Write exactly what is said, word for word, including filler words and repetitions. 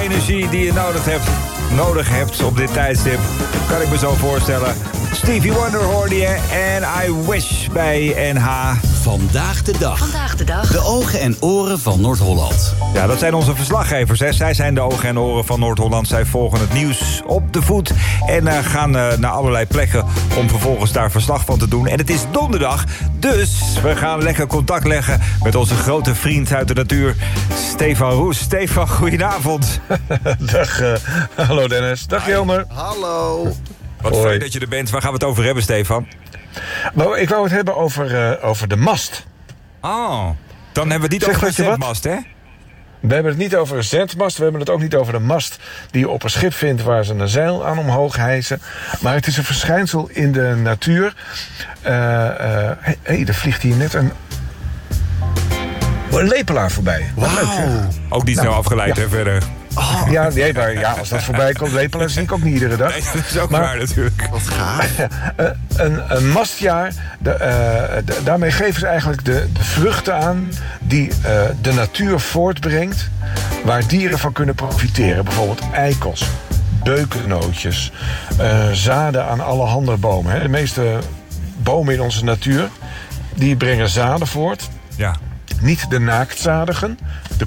energie die je nodig hebt, nodig hebt op dit tijdstip. Kan ik me zo voorstellen. Stevie Wonder hoorde je en I Wish bij N H. Vandaag de dag. Vandaag de dag. De ogen en oren van Noord-Holland. Ja, dat zijn onze verslaggevers. Hè. Zij zijn de ogen en oren van Noord-Holland. Zij volgen het nieuws op de voet en uh, gaan uh, naar allerlei plekken om vervolgens daar verslag van te doen. En het is donderdag, dus we gaan lekker contact leggen met onze grote vriend uit de natuur, Stefan Roes. Stefan, goedenavond. Dag, uh, hallo Dennis. Dag Jelmer. Hallo. Wat Hoi. fijn dat je er bent. Waar gaan we het over hebben, Stefan? Nou, ik wou het hebben over, uh, over de mast. Oh, dan hebben we het niet Zeg, over een weet je wat? zendmast, hè? We hebben het niet over een zendmast. We hebben het ook niet over de mast die je op een schip vindt waar ze een zeil aan omhoog hijsen. Maar het is een verschijnsel in de natuur. Hé, uh, uh, hey, hey, er vliegt hier net een, een lepelaar voorbij. Wat leuk, zeg. Ook niet Nou, snel afgeleid, ja. hè, verder. Oh, ja, nee, maar ja, als dat voorbij komt, lepelaar zie ik ook niet iedere dag. Nee, dat is ook Maar- waar natuurlijk. Wat gaaf. Uh, een, een mastjaar, de, uh, de, daarmee geven ze eigenlijk de, de vruchten aan die uh, de natuur voortbrengt, waar dieren van kunnen profiteren. Bijvoorbeeld eikels, beukennootjes, uh, zaden aan allerhande bomen. Hè. De meeste bomen in onze natuur, die brengen zaden voort. Ja. Niet de naaktzadigen, de